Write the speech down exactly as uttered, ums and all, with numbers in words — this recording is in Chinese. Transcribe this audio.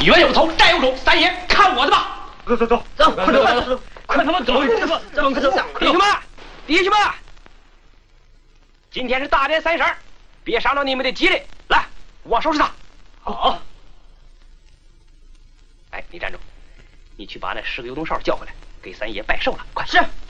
冤有头，债有主，三爷看我的吧！ 走走走走，快走快走，快他妈走！走走快走！ 弟兄们，弟兄们，今天是大年三十，别伤了你们的吉利。来，我收拾他。 好。 哎，你站住！你去把那十个油灯哨叫回来，给三爷拜寿了。快！ 是。